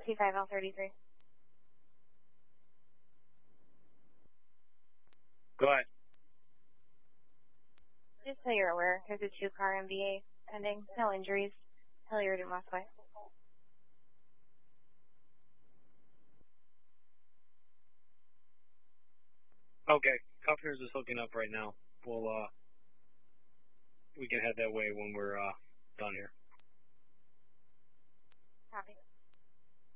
P5L33. Go ahead. Just so you're aware, there's a 2-car MVA pending. No injuries. Hilliard and Westway. Okay. Cuffers is hooking up right now. We can head that way when we're done here. Copy.